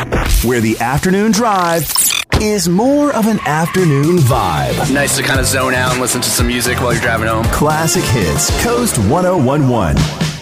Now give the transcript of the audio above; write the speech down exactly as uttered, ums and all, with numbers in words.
where the afternoon drive is more of an afternoon vibe. Nice to kind of zone out and listen to some music while you're driving home. Classic Hits, Coast ten eleven.